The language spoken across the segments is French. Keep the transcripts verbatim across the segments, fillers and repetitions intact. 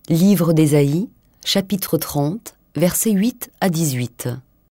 Livre d'Ésaïe, chapitre trente, versets huit à dix-huit.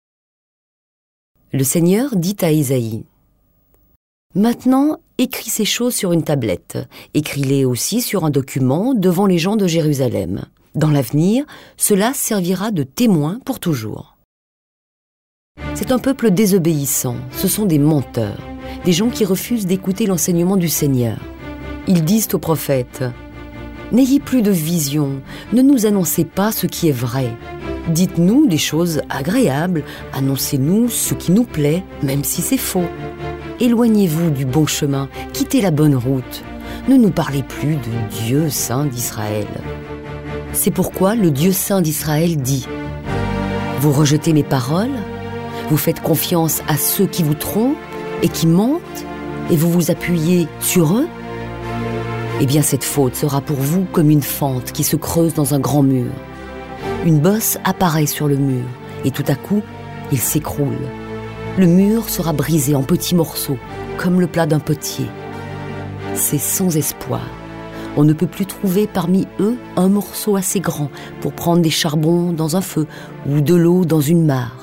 Le Seigneur dit à Ésaïe: « Maintenant, écris ces choses sur une tablette. Écris-les aussi sur un document devant les gens de Jérusalem. Dans l'avenir, cela servira de témoin pour toujours. » C'est un peuple désobéissant, ce sont des menteurs, des gens qui refusent d'écouter l'enseignement du Seigneur. Ils disent aux prophètes: « N'ayez plus de vision, ne nous annoncez pas ce qui est vrai. Dites-nous des choses agréables, annoncez-nous ce qui nous plaît, même si c'est faux. Éloignez-vous du bon chemin, quittez la bonne route. Ne nous parlez plus de Dieu saint d'Israël. » C'est pourquoi le Dieu saint d'Israël dit: « Vous rejetez mes paroles, vous faites confiance à ceux qui vous trompent et qui mentent, et vous vous appuyez sur eux. Eh bien cette faute sera pour vous comme une fente qui se creuse dans un grand mur. Une bosse apparaît sur le mur, et tout à coup, il s'écroule. Le mur sera brisé en petits morceaux, comme le plat d'un potier. C'est sans espoir. On ne peut plus trouver parmi eux un morceau assez grand pour prendre des charbons dans un feu ou de l'eau dans une mare.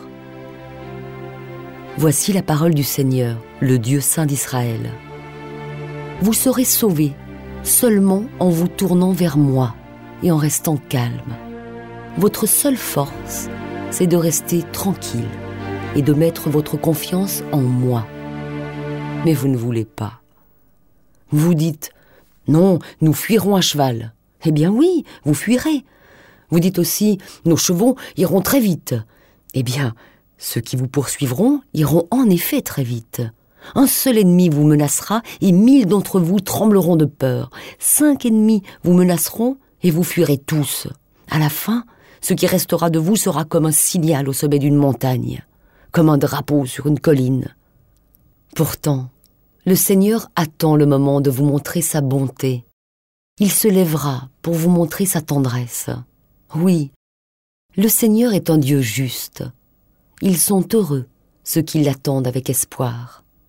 Voici la parole du Seigneur, le Dieu saint d'Israël. Vous serez sauvés seulement en vous tournant vers moi et en restant calme. Votre seule force, c'est de rester tranquille et de mettre votre confiance en moi. Mais vous ne voulez pas. Vous dites: « Non, nous fuirons à cheval. » Eh bien oui, vous fuirez. Vous dites aussi: « Nos chevaux iront très vite. » Eh bien, ceux qui vous poursuivront iront en effet très vite. Un seul ennemi vous menacera et mille d'entre vous trembleront de peur. Cinq ennemis vous menaceront et vous fuirez tous. À la fin, ce qui restera de vous sera comme un signal au sommet d'une montagne, comme un drapeau sur une colline. Pourtant, le Seigneur attend le moment de vous montrer sa bonté. Il se lèvera pour vous montrer sa tendresse. Oui, le Seigneur est un Dieu juste. Ils sont heureux, ceux qui l'attendent avec espoir.